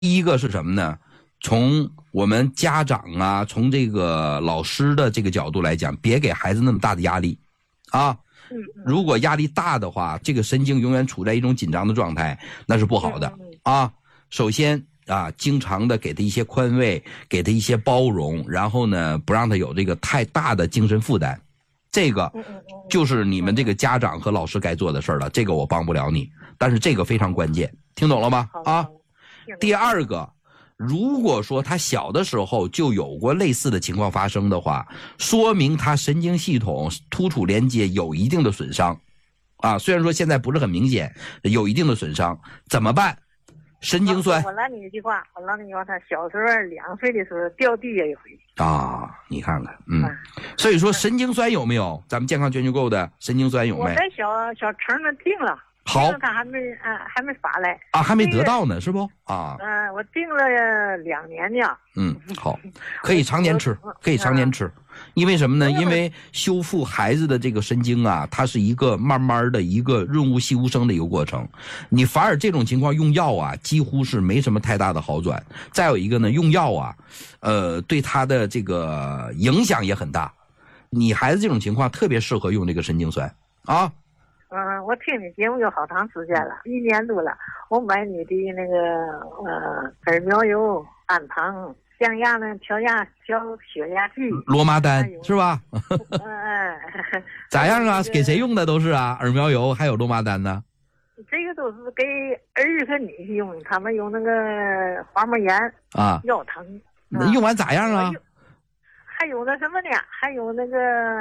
第一个是什么呢？从我们家长啊，从这个老师的这个角度来讲，别给孩子那么大的压力啊。如果压力大的话，这个神经永远处在一种紧张的状态，那是不好的啊。首先啊，经常的给他一些宽慰，给他一些包容，然后呢，不让他有这个太大的精神负担。这个就是你们这个家长和老师该做的事儿了。这个我帮不了你，但是这个非常关键，听懂了吗？啊。第二个，如果说他小的时候就有过类似的情况发生的话，说明他神经系统突触连接有一定的损伤啊。虽然说现在不是很明显，有一定的损伤，怎么办？神经酸。 我拦你一句话，他小时候2岁的时候掉地下一回啊，你看看，所以说神经酸有没有？咱们健康全球购的神经酸有没有？ 我在小城那定了。 好， 他还没发来啊，还没得到呢，是不啊？ 我定了2年呢。 好，可以常年吃，可以常年吃，因为什么呢？因为修复孩子的这个神经啊，它是一个慢慢的一个润物细无声的一个过程。你反而这种情况用药啊，几乎是没什么太大的好转。再有一个呢，用药啊，对他的这个影响也很大。你孩子这种情况特别适合用这个神经酸啊。 我听你节目有好长时间了，1年多了。我买你的那个耳苗油、氨糖、降压呢、调血压计、 罗麻丹是吧？咋样啊？给谁用的都是啊？耳苗油还有罗麻丹呢？ 这个都是给儿子和女婿用，他们有那个滑膜炎啊、腰疼。 用完咋样啊？ 还有那什么呢？还有那个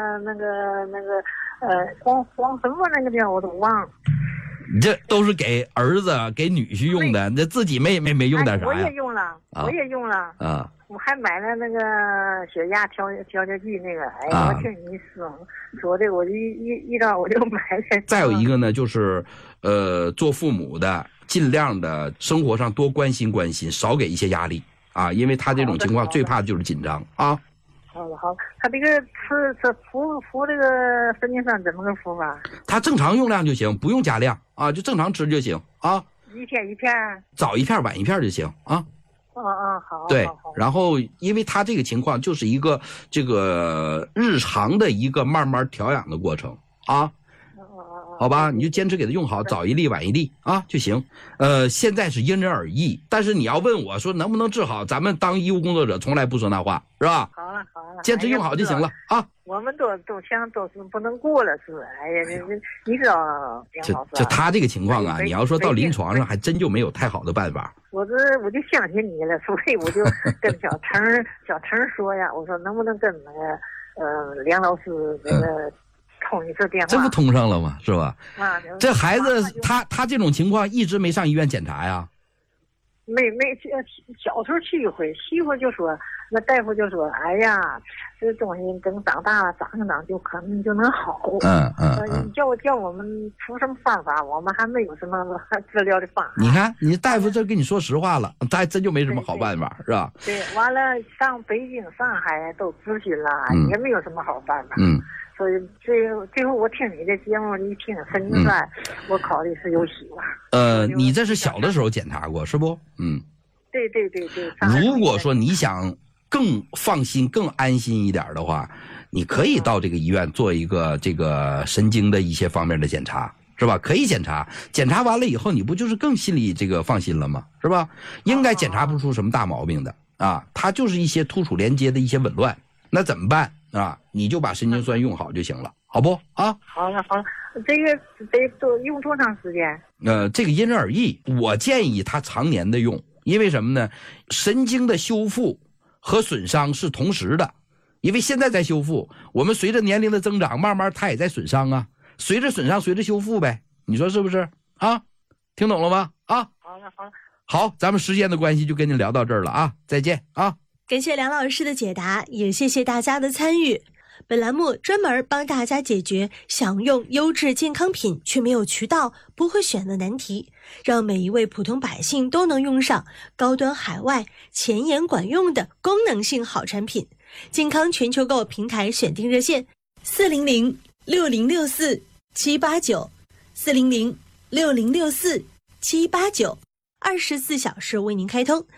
黄什么那个地方我都忘了。 这都是给儿子给女婿用的，这自己没用点啥呀？ 我也用了啊！我还买了那个血压调节剂那个。我听你说的，我就一到我就买了。 再有一个呢，就是做父母的尽量的生活上多关心关心，少给一些压力啊，因为他这种情况最怕的就是紧张啊。 好，他这个服这个神经酸怎么个服法？ 他正常用量就行，不用加量啊，就正常吃就行啊。 一天一片， 早一片晚一片就行啊。 好。 对，然后因为他这个情况就是一个这个日常的一个慢慢调养的过程啊。好吧，你就坚持给他用好，早一粒晚一粒啊就行。现在是因人而异，但是你要问我说能不能治好，咱们当医务工作者从来不说那话，是吧？ 好了， 坚持用好就行了啊。 我们都想都是不能过了是。哎呀，你知道梁老师， 就他这个情况啊，你要说到临床上还真就没有太好的办法。 我就相信你了，所以我就跟小陈说呀，我说能不能跟那个梁老师那个。通一次电话， 这不通上了吗？是吧？这孩子他这种情况一直没上医院检查呀？ 没小时候去一回，媳妇就说，那大夫就说，哎呀，这东西等长大了长一长就可能就能好。叫我们出什么方法，我们还没有什么治疗的方法。 你看，你大夫这跟你说实话了，他还真就没什么好办法，是吧？ 对，完了上北京、上海都咨询了，也没有什么好办法。所以最后我听你的节目一听神经酸，我考虑是有希望。 你这是小的时候检查过是不？ 对。 如果说你想更放心、更安心一点的话，你可以到这个医院做一个这个神经的一些方面的检查，是吧？可以检查完了以后，你不就是更心里这个放心了吗？是吧？应该检查不出什么大毛病的啊，它就是一些突触连接的一些紊乱，那怎么办？你就把神经酸用好就行了，好不啊？ 好了，这个得多用多长时间？ 这个因人而异，我建议他常年的用，因为什么呢？神经的修复和损伤是同时的，因为现在在修复，我们随着年龄的增长，慢慢它也在损伤啊，随着损伤随着修复呗，你说是不是啊？听懂了吗？啊？好，咱们时间的关系就跟您聊到这儿了啊，再见啊。 感谢梁老师的解答，也谢谢大家的参与。本栏目专门帮大家解决想用优质健康品却没有渠道、不会选的难题，让每一位普通百姓都能用上高端海外、前沿管用的功能性好产品。健康全球购平台选定热线400-6064-789，400-6064-789。 24小时为您开通。